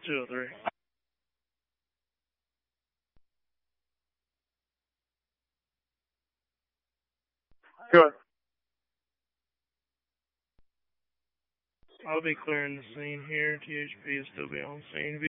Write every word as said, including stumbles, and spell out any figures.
two oh three. Good. I'll be clearing the scene here. T H P will still be on scene.